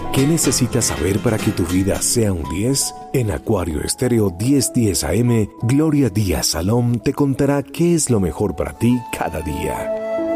¿Qué necesitas saber para que tu vida sea un 10? En Acuario Estéreo 1010 AM, Gloria Díaz Salón te contará qué es lo mejor para ti cada día.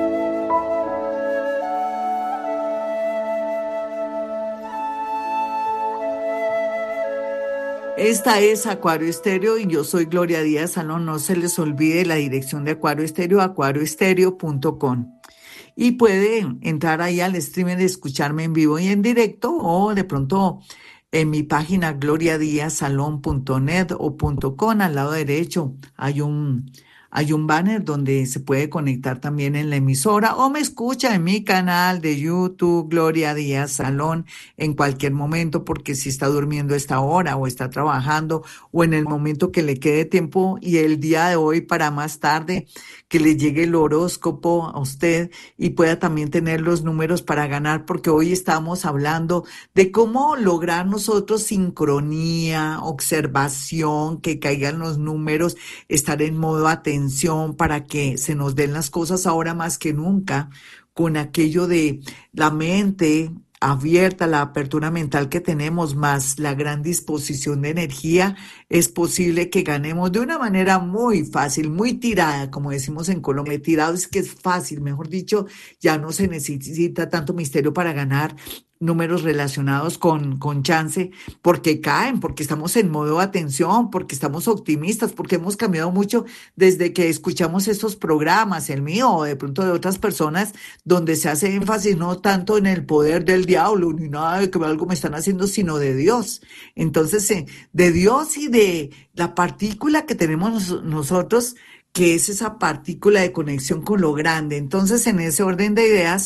Esta es Acuario Estéreo y yo soy Gloria Díaz Salón. No se les olvide la dirección de Acuario Estéreo, acuarioestereo.com. Y puede entrar ahí al streaming y escucharme en vivo y en directo, o de pronto en mi página gloriadiazsalon.net o .com, al lado derecho hay un banner donde se puede conectar también en la emisora, o me escucha en mi canal de YouTube, Gloria Díaz Salón, en cualquier momento, porque si está durmiendo a esta hora o está trabajando o en el momento que le quede tiempo, y el día de hoy para más tarde, que le llegue el horóscopo a usted y pueda también tener los números para ganar, porque hoy estamos hablando de cómo lograr nosotros sincronía, observación, que caigan los números, estar en modo atención para que se nos den las cosas ahora más que nunca, con aquello de la mente abierta, la apertura mental que tenemos, más la gran disposición de energía. Es posible que ganemos de una manera muy fácil, muy tirada, como decimos en Colombia. Tirado es que es fácil, mejor dicho, ya no se necesita tanto misterio para ganar números relacionados con chance, porque caen, porque estamos en modo atención, porque estamos optimistas, porque hemos cambiado mucho desde que escuchamos estos programas, el mío o de pronto de otras personas, donde se hace énfasis no tanto en el poder del diablo, ni nada de que algo me están haciendo, sino de Dios. Entonces, de Dios y de la partícula que tenemos nosotros, que es esa partícula de conexión con lo grande. Entonces, en ese orden de ideas,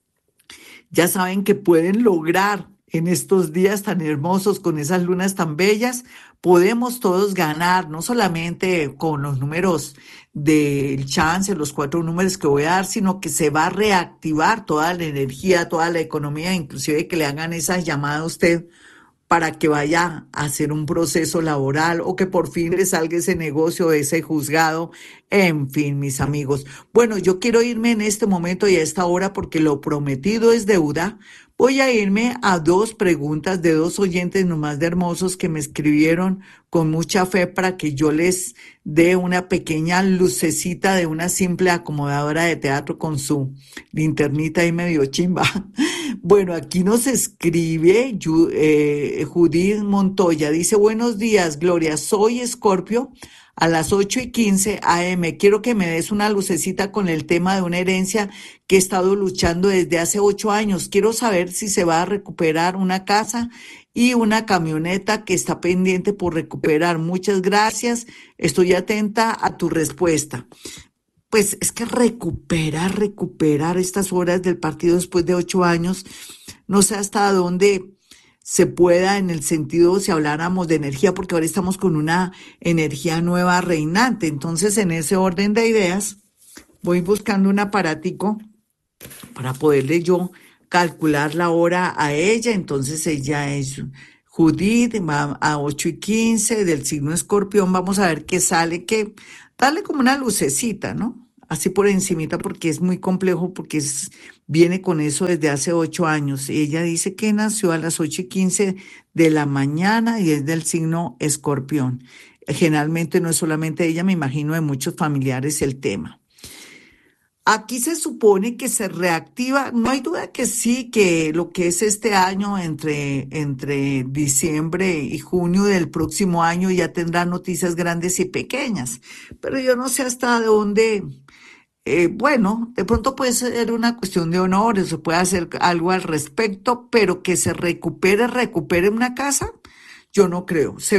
ya saben que pueden lograr en estos días tan hermosos, con esas lunas tan bellas, podemos todos ganar, no solamente con los números del chance, los 4 números que voy a dar, sino que se va a reactivar toda la energía, toda la economía, inclusive que le hagan esa llamada a usted para que vaya a hacer un proceso laboral, o que por fin le salga ese negocio, ese juzgado, en fin, mis amigos. Bueno, yo quiero irme en este momento y a esta hora, porque lo prometido es deuda. Voy a irme a 2 preguntas de 2 oyentes nomás de hermosos que me escribieron con mucha fe para que yo les dé una pequeña lucecita de una simple acomodadora de teatro con su linternita y medio chimba. Bueno, aquí nos escribe Judith Montoya. Dice: buenos días, Gloria. Soy Escorpio, a las 8:15 AM. Quiero que me des una lucecita con el tema de una herencia que he estado luchando desde hace 8 años. Quiero saber si se va a recuperar una casa y una camioneta que está pendiente por recuperar. Muchas gracias. Estoy atenta a tu respuesta. Pues es que recuperar estas horas del partido después de 8 años, no sé hasta dónde se pueda, en el sentido, si habláramos de energía, porque ahora estamos con una energía nueva reinante. Entonces, en ese orden de ideas, voy buscando un aparatico para poderle yo calcular la hora a ella. Entonces, ella es Judith, va a 8:15 del signo Escorpión. Vamos a ver qué sale, que darle como una lucecita, ¿no? Así por encimita, porque es muy complejo, porque viene con eso desde hace 8 años. Ella dice que nació a las 8:15 de la mañana y es del signo Escorpión. Generalmente no es solamente ella, me imagino de muchos familiares el tema. Aquí se supone que se reactiva, no hay duda que sí, que lo que es este año, entre diciembre y junio del próximo año, ya tendrá noticias grandes y pequeñas, pero yo no sé hasta dónde. Bueno, de pronto puede ser una cuestión de honores, se puede hacer algo al respecto, pero que se recupere una casa, yo no creo. Se